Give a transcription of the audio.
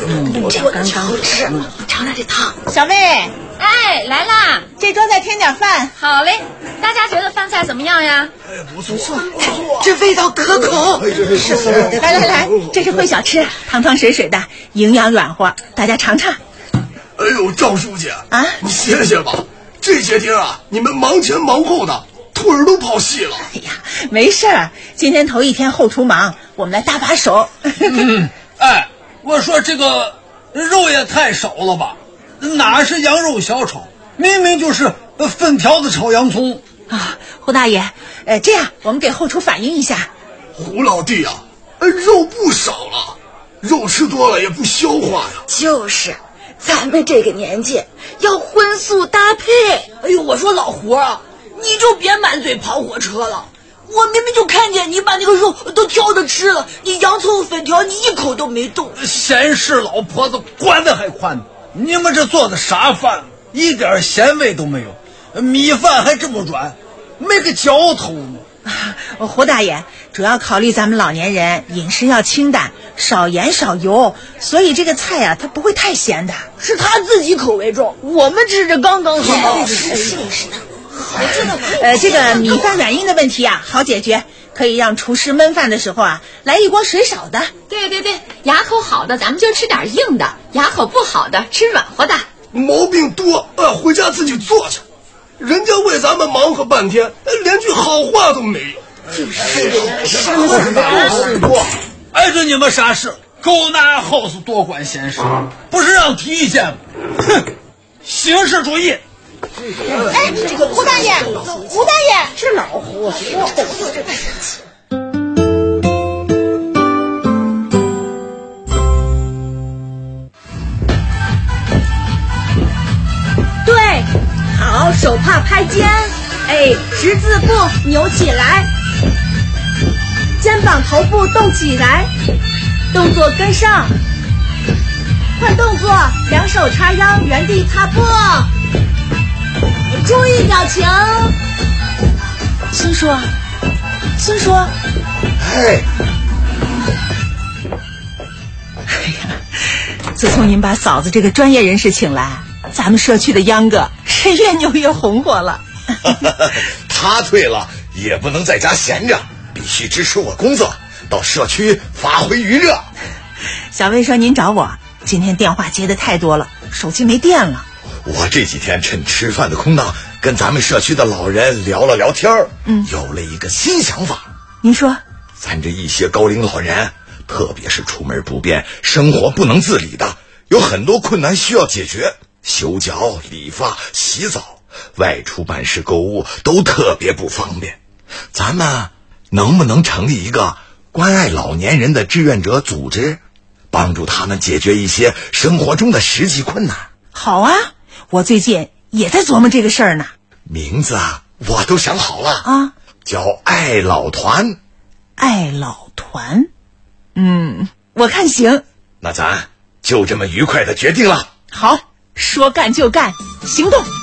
这个刚刚好吃，尝尝这汤。 小魏， 哎，来啦！ 这桌再添点饭。 好嘞，大家觉得饭菜怎么样呀？ 不错， 这味道可口。 是。 来，这是烩小吃，汤汤水水的，营养软和，大家尝尝。 哎呦，赵书记啊， 你歇歇吧。这些天啊，你们忙前忙后的，腿儿都跑细了。 哎呀，没事儿，今天头一天后厨忙，我们来搭把手。 哎，我说这个肉也太少了吧？哪是羊肉小炒，明明就是粉条子炒洋葱啊！胡大爷，这样我们给后厨反映一下。 胡老弟啊，肉不少了，肉吃多了也不消化呀。 就是，咱们这个年纪要荤素搭配。 哎呦，我说老胡啊，你就别满嘴跑火车了。我明明就看见你把那个肉都挑着吃了，你洋葱粉条你一口都没动。 闲事老婆子管得还宽呢。你们这做的啥饭，一点咸味都没有，米饭还这么软，没个嚼头呢。 胡大爷，主要考虑咱们老年人饮食要清淡，少盐少油，所以这个菜啊，它不会太咸的。 是他自己口味重，我们吃着刚刚好。 是的。 这个米饭软硬的问题啊，好解决，可以让厨师焖饭的时候啊，来一锅水少的。 对，牙口好的咱们就吃点硬的，牙口不好的吃软和的。 毛病多回家自己做去。人家为咱们忙活半天，连句好话都没有。 碍着你们啥事？狗拿耗子多管闲事，不是让提意见吗？哼，形式主义。 哎，这个胡大爷， 这老胡说，我这个生气。 对，好，手帕拍肩，哎，十字步扭起来，肩膀头部动起来，动作跟上，换动作，两手叉腰，原地踏步。注意表情。 新说， 哎呀，自从您把嫂子这个专业人士请来，咱们社区的秧歌是越扭越红火了。 他退了也不能在家闲着，必须支持我工作，到社区发挥余热。 小魏说您找我，今天电话接的太多了，手机没电了。 我这几天趁吃饭的空档，跟咱们社区的老人聊了聊天，有了一个新想法。 您说， 咱这一些高龄老人，特别是出门不便、生活不能自理的，有很多困难需要解决，修脚、理发、洗澡、外出办事、购物都特别不方便。咱们能不能成立一个关爱老年人的志愿者组织，帮助他们解决一些生活中的实际困难？ 好啊，我最近也在琢磨这个事儿呢。 名字啊，我都想好了啊， 叫爱老团。 爱老团，我看行。 那咱就这么愉快的决定了。 好，说干就干，行动。